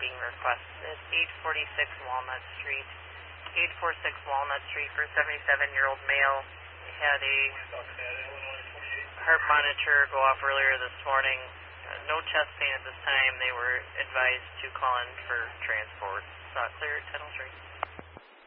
being requested. 846 Walnut Street. 846 Walnut Street for a 77-year-old male. He had a heart monitor go off earlier this morning. No chest pain at this time. They were advised to call in for transport. Saw it clear at 1003.